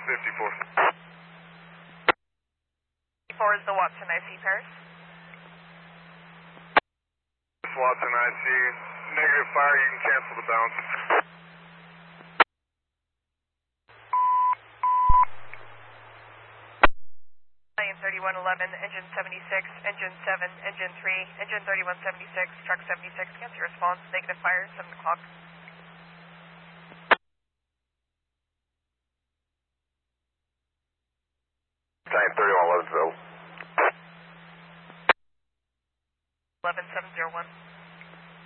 54. 4 is the Watson IC pairs. Watson IC, negative fire, you can cancel the bounce. Lion 3111, engine 76, engine 7, engine 3, engine 3176, truck 76, cancel response, negative fire, 7 o'clock. Lion 3111, 11701.